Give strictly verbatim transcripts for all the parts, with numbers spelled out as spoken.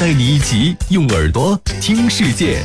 带你一起用耳朵听世界。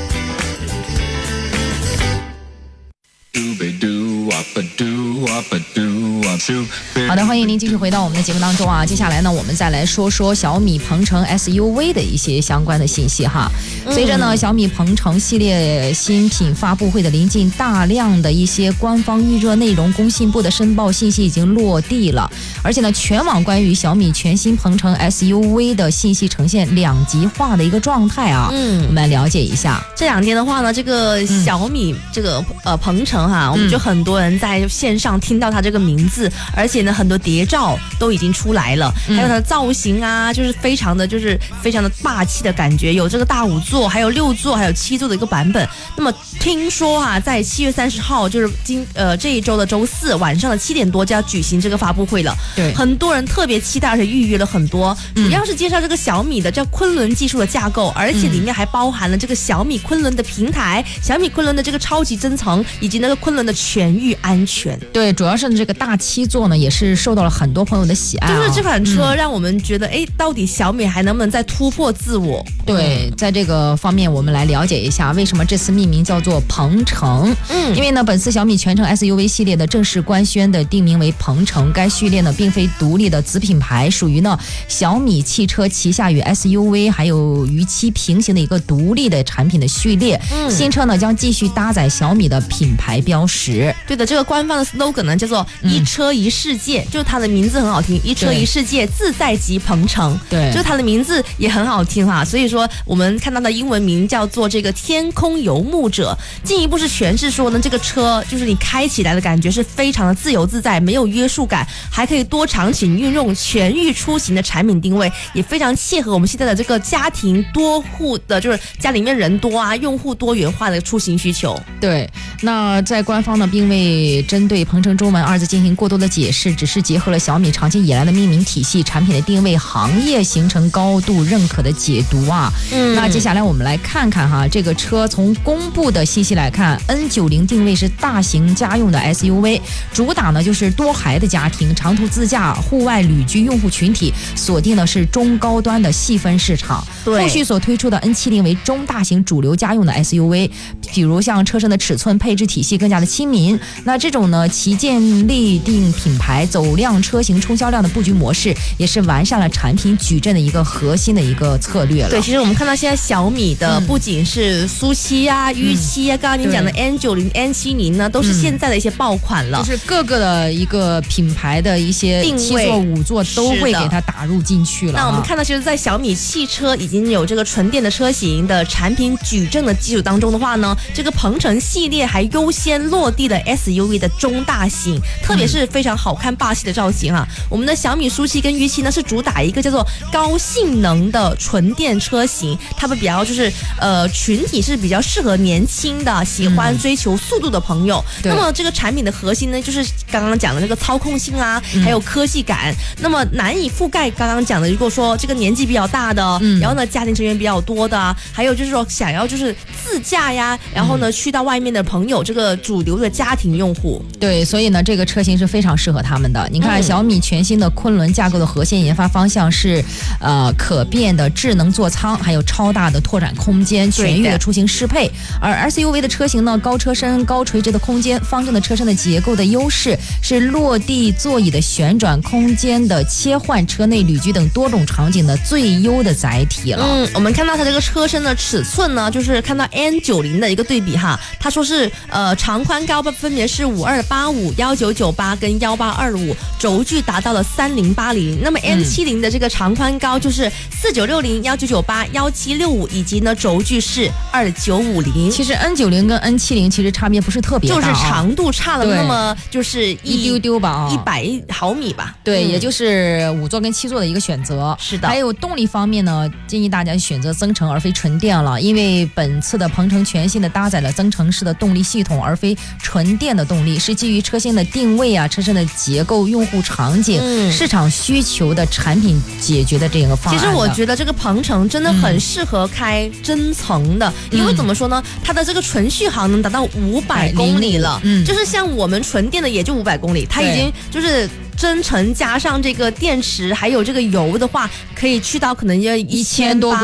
好的，欢迎您继续回到我们的节目当中啊。接下来呢，我们再来说说小米鹏程 S U V 的一些相关的信息哈。随着呢小米鹏程系列新品发布会的临近，大量的一些官方预热内容、工信部的申报信息已经落地了，而且呢，全网关于小米全新鹏程 S U V 的信息呈现两极化的一个状态啊。嗯，我们来了解一下。 这两天的话呢，这个小米、嗯、这个呃鹏程哈，我们就很多人在线上听到它这个名字，而且呢，很多谍照都已经出来了，还有它的造型啊，就是非常的就是非常的霸气的感觉，有这个大五座，还有六座，还有七座的一个版本。那么听说啊，在七月三十号，就是今呃这一周的周四晚上的七点多就要举行这个发布会了。 对， 很多人特别期待，而且预约了很多，主要是介绍这个小米的叫昆仑技术的架构，而且里面还包含了这个小米昆仑的平台、小米昆仑的这个超级增程，以及那个昆仑的全域安全。 对，主要是这个大七座呢，也是受到了很多朋友的喜爱、啊。 就是这款车让我们觉得，哎、嗯，到底小米还能不能再突破自我？ 对，在这个方面，我们来了解一下为什么这次命名叫做鹏程。嗯，因为呢，本次小米全程 S U V 系列的正式官宣的定名为鹏程，该序列呢并非独立的子品牌，属于呢小米汽车旗下与 S U V 还有与其平行的一个独立的产品的序列。嗯，新车呢将继续搭载小米的品牌标识。 对的，这个官方的 slogan 呢叫做一车一世界，嗯、就是它的名字很好听，一车一世界自在即鹏程。 对， 就是它的名字也很好听哈，所以说我们看到的英文名叫做这个天空游牧者，进一步是诠释说呢，这个车就是你开起来的感觉是非常的自由自在，没有约束感，还可以多场景运用，全域出行的产品定位，也非常切合我们现在的这个家庭多户的，就是家里面人多啊，用户多元化的出行需求。 对，那在官方呢并未针对鹏程中文二字进行过多的解释，只是结合了小米长期以来的命名体系、产品的定位、行业形成高度认可的解读啊。嗯，那接下来我们来看看哈，这个车从公布的信息来看 ，N 九十 定位是大型家用的 S U V， 主打呢就是多孩的家庭、长途自驾、户外旅居用户群体，锁定的是中高端的细分市场。对，后续所推出的 N 七十 为中大型主流家用的 S U V， 比如像车身的尺寸、配置体系更加的亲民。那这种呢，旗舰立定品牌、走量车型冲销量的布局模式，也是完善了产品矩阵的一个核心的一个策略了。 对，其实我们看到现在小米的不仅是苏七啊、御七啊，刚刚您讲的 N 九十、N 七十 呢，都是现在的一些爆款了， 就是各个的一个品牌的一些七座、五座都会给它打入进去了。 那我们看到，其实，在小米汽车已经有这个纯电的车型的产品矩阵的基础当中的话呢，这个鹏程系列还优先落地了 S U V 的中大型，特别是非常好看霸气的造型啊。我们的小米苏七跟御七呢是主打一个叫做高性能的纯电车型，它们比较就是呃群体是比较适合年轻的喜欢追求速度的朋友。嗯、那么这个产品的核心呢，就是刚刚讲的那个操控性啊，嗯、还有科技感。那么难以覆盖刚刚讲的，如果说这个年纪比较大的，嗯、然后呢家庭成员比较多的，还有就是说想要就是自驾呀，然后呢、嗯、去到外面的朋友，这个主流的家庭用户。 对，所以呢这个车型是非常适合他们的。你看、嗯、小米全新的昆仑架构的核心研发方向是呃可变的智能座舱，还有超大的拓展空间，全域的出行适配。而 S U V 的车型呢，高车身、高垂直的空间，方正的车身的结构的优势是落地座椅的旋转空间的切换，车内旅居等多种场景的最优的载体了。 嗯，我们看到它这个车身的尺寸呢，就是看到 N 九十 的一个对比哈，他说是呃长宽高分别是五二八五、一九九八跟一八二五，轴距达到了三零八零。那么 N 七十 的这个长宽高就是四九六零、一九九八、一七六五，以及呢轴距是二九五零。 其实 N 九十 跟 N 七十 其实差别不是特别大、哦， 就是长度差了那么就是一一丢丢吧、哦， 一百毫米吧。 对、嗯，也就是五座跟七座的一个选择。 是的。 还有动力方面呢，建议大家选择增程而非纯电了，因为本次的鹏程全新的搭载了增程式的动力系统，而非纯电的动力，是基于车型的定位啊、车身的结构、用户场景、嗯、市场需求的产品解决的这个方案。 其实我觉得这个鹏程真的很适合开增程的、嗯，因为怎么说呢，它的这个纯续航能达到五百公里了，嗯，就是像我们纯电的也就五百公里，它已经就是增程加上这个电池还有这个油的话，可以去到可能要一千多